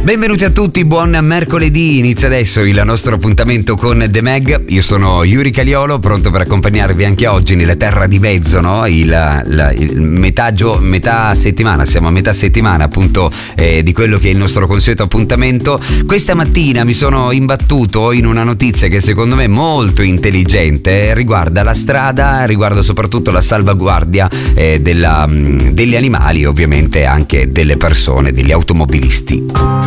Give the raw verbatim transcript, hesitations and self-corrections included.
Benvenuti a tutti, buon mercoledì. Inizia adesso il nostro appuntamento con The Mag. Io sono Yuri Caliolo, pronto per accompagnarvi anche oggi nella terra di mezzo, no? Il, la, il metà, gio, metà settimana, siamo a metà settimana appunto eh, di quello che è il nostro consueto appuntamento. Questa mattina mi sono imbattuto in una notizia che secondo me è molto intelligente, riguarda la strada, riguarda soprattutto la salvaguardia eh, della, degli animali e ovviamente anche delle persone, degli automobilisti.